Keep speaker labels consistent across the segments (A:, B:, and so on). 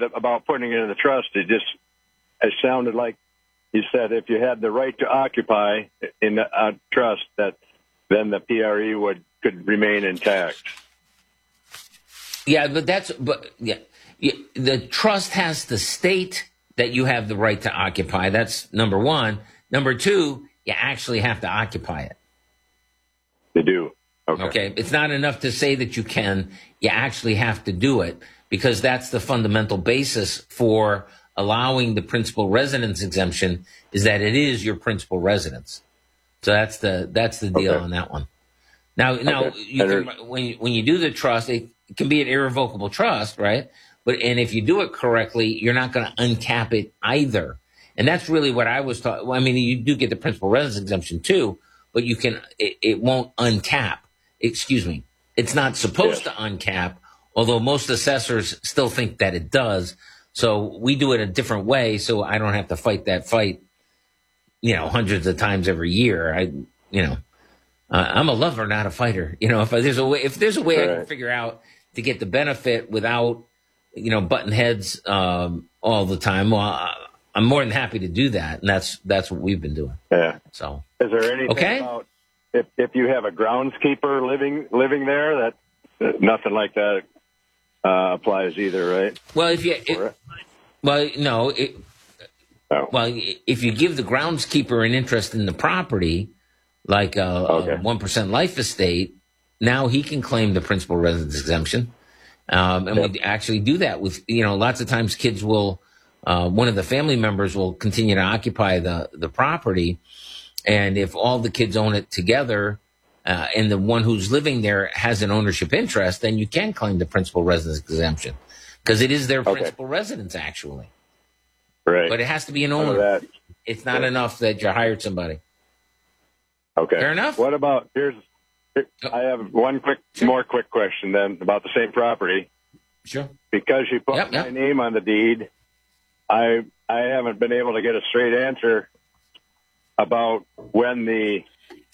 A: about putting it in the trust, it sounded like you said if you had the right to occupy in a trust, that then the PRE could remain intact.
B: Yeah, but the trust has to state that you have the right to occupy. That's number one. Number two, you actually have to occupy it.
A: They do.
B: Okay. It's not enough to say that you can. You actually have to do it, because that's the fundamental basis for allowing the principal residence exemption, is that it is your principal residence. So that's the deal on that one. Now you can, when you do the trust, it can be an irrevocable trust, right? And if you do it correctly, you're not going to uncap it either. And that's really what I was taught. Well, I mean, you do get the principal residence exemption too, but it won't uncap. Excuse me. It's not supposed to uncap, although most assessors still think that it does. So we do it a different way, so I don't have to fight that fight, hundreds of times every year. I'm a lover, not a fighter. If there's a way I can figure out to get the benefit without, butting heads all the time, well, I'm more than happy to do that, and that's what we've been doing. Yeah. So,
A: is there anything about if you have a groundskeeper living there, that nothing like that applies either, right?
B: Well, if you give the groundskeeper an interest in the property, like a 1% life estate, now he can claim the principal residence exemption. We actually do that with, lots of times kids will, one of the family members will continue to occupy the property. And if all the kids own it together, and the one who's living there has an ownership interest, then you can claim the principal residence exemption, because it is their principal residence, actually.
A: Right.
B: But it has to be an owner. It's not enough that you hired somebody.
A: Okay.
B: Fair enough?
A: What about, I have one more quick question then about the same property.
B: Sure.
A: Because you put my name on the deed, I haven't been able to get a straight answer about when the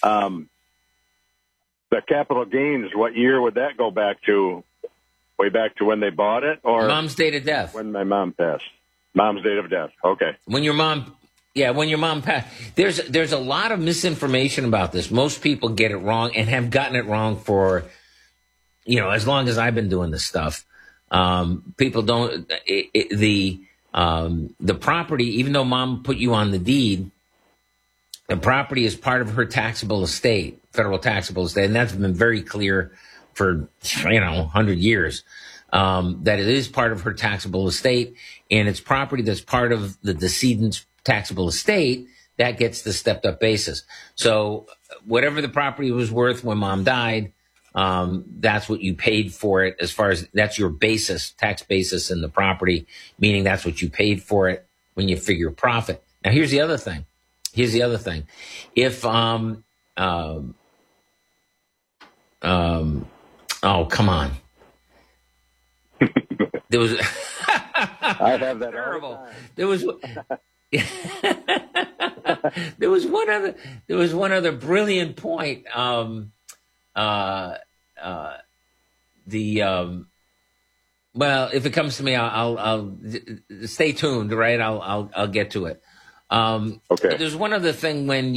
A: capital gains, what year would that go back to? Way back to when they bought it, or
B: mom's date of death?
A: When my mom passed. Mom's date of death. Okay.
B: When your mom passed. There's a lot of misinformation about this. Most people get it wrong and have gotten it wrong for, as long as I've been doing this stuff. People don't, the property, even though mom put you on the deed, the property is part of her taxable estate, federal taxable estate. And that's been very clear for, 100 years, that it is part of her taxable estate, and it's property that's part of the decedent's taxable estate that gets the stepped up basis. So whatever the property was worth when mom died, that's what you paid for it, as far as that's your basis, tax basis in the property, meaning that's what you paid for it when you figure profit. Now here's the other thing. If, oh, come on. There was,
A: I have that
B: terrible. There was one other brilliant point. Well, if it comes to me, I'll stay tuned, right? I'll get to it.
A: Okay.
B: There's one other thing when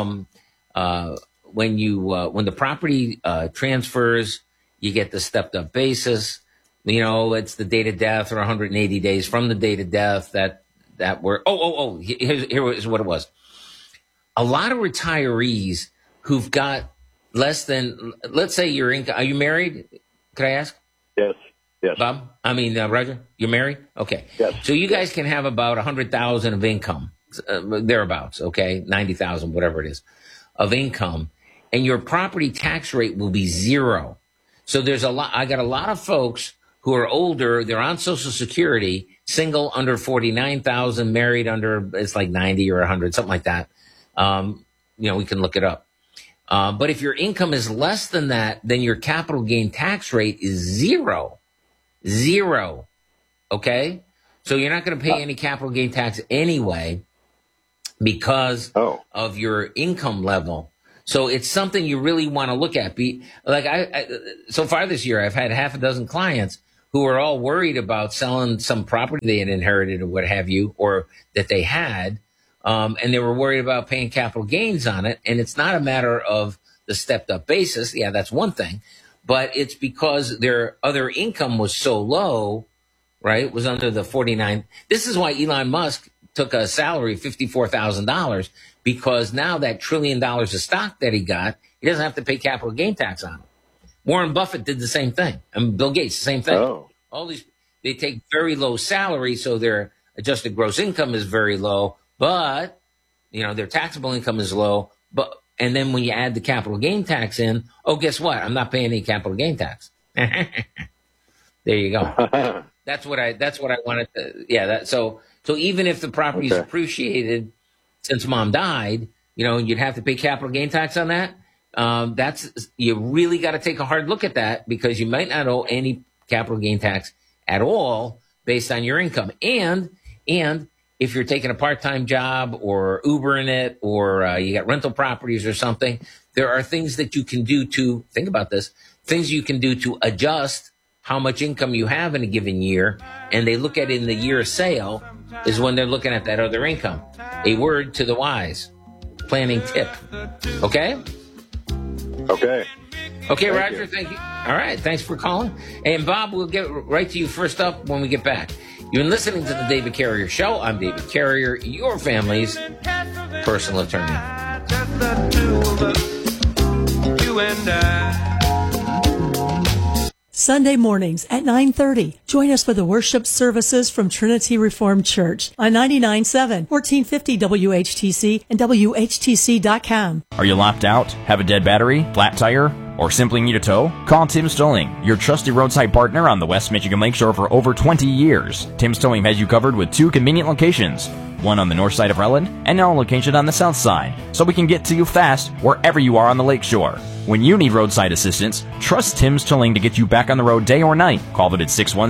B: the property transfers, you get the stepped up basis. It's the date of death, or 180 days from the date of death here is what it was. A lot of retirees who've got less than, let's say your income. Are you married? Could I ask?
A: Yes.
B: Bob? Roger, you're married? Okay.
A: Yes.
B: So you guys can have about 100,000 of income, thereabouts, okay? 90,000, whatever it is, of income. And your property tax rate will be 0. So I got a lot of folks who are older, they're on Social Security, single under 49,000, married under, it's like 90 or 100, something like that. We can look it up. But if your income is less than that, then your capital gain tax rate is 0. 0. Okay? So you're not going to pay any capital gain tax anyway because of your income level. So it's something you really want to look at. So far this year, I've had half a dozen clients who were all worried about selling some property they had inherited or what have you, or that they had, and they were worried about paying capital gains on it. And it's not a matter of the stepped up basis. Yeah, that's one thing. But it's because their other income was so low, right? It was under the 49. This is why Elon Musk took a salary of $54,000, because now that $1 trillion of stock that he got, he doesn't have to pay capital gain tax on it. Warren Buffett did the same thing. And Bill Gates, the same thing.
A: Oh.
B: All these, they take very low salary, so their adjusted gross income is very low, but, their taxable income is low. And then when you add the capital gain tax in, oh, guess what? I'm not paying any capital gain tax. There you go. That's what I wanted to, yeah. So even if the property's appreciated since mom died, you'd have to pay capital gain tax on that. You really got to take a hard look at that, because you might not owe any capital gain tax at all based on your income. And if you're taking a part-time job or Ubering it, or you got rental properties or something, there are things that you can do to, think about this, things you can do to adjust how much income you have in a given year. And they look at it in the year of sale is when they're looking at that other income. A word to the wise. Planning tip. Okay?
A: Okay.
B: Okay, Roger, thank you. All right, thanks for calling. And Bob, we'll get right to you first up when we get back. You've been listening to the David Carrier Show. I'm David Carrier, your family's personal attorney.
C: Sunday mornings at 9:30. Join us for the worship services from Trinity Reformed Church on 99.7, 1450 WHTC and WHTC.com.
D: Are you locked out? Have a dead battery? Flat tire? Or simply need a tow? Call Tim Stolling, your trusted roadside partner on the West Michigan Lakeshore for over 20 years. Tim Stolling has you covered with 2 convenient locations, one on the north side of Rutland and now a location on the south side, so we can get to you fast wherever you are on the lakeshore. When you need roadside assistance, trust Tim Stolling to get you back on the road day or night. Call them at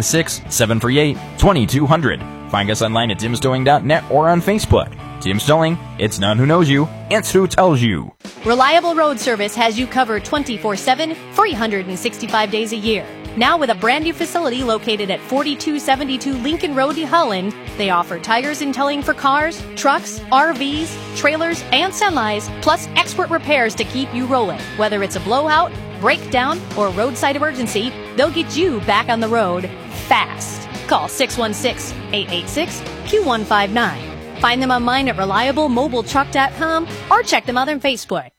D: 616-738-2200. Find us online at timstolling.net or on Facebook. Tim Stolling, it's not who knows you, it's who tells you.
E: Reliable Road Service has you covered 24/7, 365 days a year. Now with a brand new facility located at 4272 Lincoln Road, Holland, they offer tires and towing for cars, trucks, RVs, trailers, and semis, plus expert repairs to keep you rolling. Whether it's a blowout, breakdown, or roadside emergency, they'll get you back on the road fast. Call 616-886-Q159. Find them online at reliablemobiletruck.com or check them out on Facebook.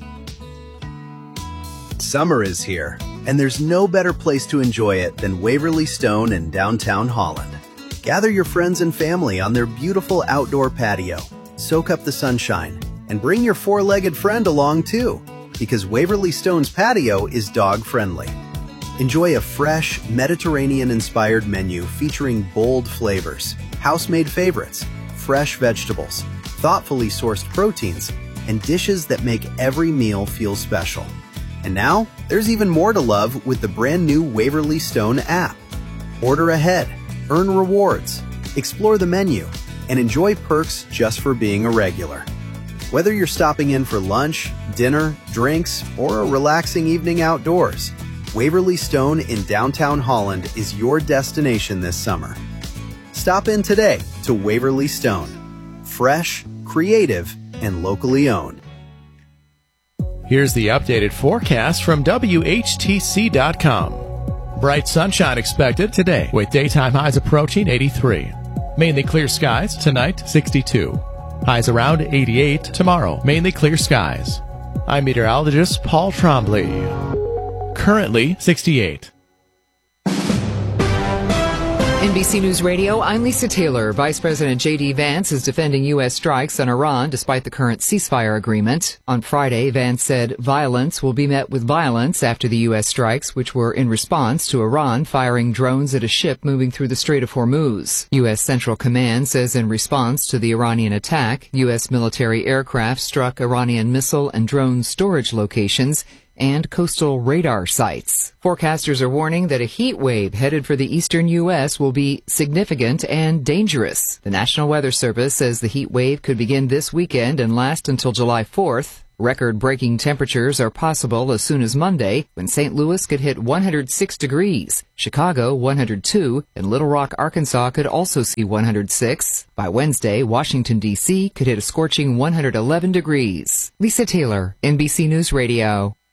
F: Summer is here, and there's no better place to enjoy it than Waverly Stone in downtown Holland. Gather your friends and family on their beautiful outdoor patio, soak up the sunshine, and bring your 4-legged friend along too, because Waverly Stone's patio is dog-friendly. Enjoy a fresh, Mediterranean-inspired menu featuring bold flavors, house-made favorites, fresh vegetables, thoughtfully sourced proteins, and dishes that make every meal feel special. And now, there's even more to love with the brand new Waverly Stone app. Order ahead, earn rewards, explore the menu, and enjoy perks just for being a regular. Whether you're stopping in for lunch, dinner, drinks, or a relaxing evening outdoors, Waverly Stone in downtown Holland is your destination this summer. Stop in today to Waverly Stone. Fresh, creative, and locally owned.
G: Here's the updated forecast from WHTC.com. Bright sunshine expected today with daytime highs approaching 83. Mainly clear skies tonight, 62. Highs around 88 tomorrow, mainly clear skies. I'm meteorologist Paul Trombley. Currently 68.
H: NBC News Radio, I'm Lisa Taylor. Vice President J.D. Vance is defending U.S. strikes on Iran despite the current ceasefire agreement. On Friday, Vance said violence will be met with violence after the U.S. strikes, which were in response to Iran firing drones at a ship moving through the Strait of Hormuz. U.S. Central Command says in response to the Iranian attack, U.S. military aircraft struck Iranian missile and drone storage locations and coastal radar sites. Forecasters are warning that a heat wave headed for the eastern U.S. will be significant and dangerous. The National Weather Service says the heat wave could begin this weekend and last until July 4th. Record-breaking temperatures are possible as soon as Monday, when St. Louis could hit 106 degrees, Chicago 102, and Little Rock, Arkansas could also see 106. By Wednesday, Washington, D.C. could hit a scorching 111 degrees. Lisa Taylor, NBC News Radio.